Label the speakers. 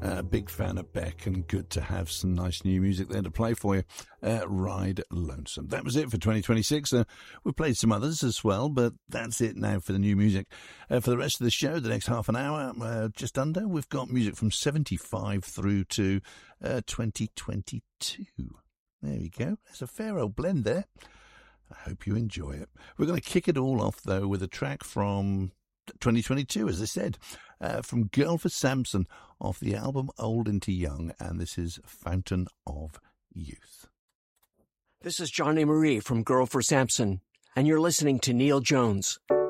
Speaker 1: Big fan of Beck, and good to have some nice new music there to play for you. Ride Lonesome. That was it for 2026. We played some others as well, but that's it now for the new music. For the rest of the show, the next half an hour, just under, we've got music from 75 through to 2022. There we go. There's a fair old blend there. I hope you enjoy it. We're going to kick it all off, though, with a track from 2022, as I said, from Girl for Samson off the album Old Into Young, and this is Fountain of Youth.
Speaker 2: This is Johnny Marie from Girl for Samson, and you're listening to Neil Jones.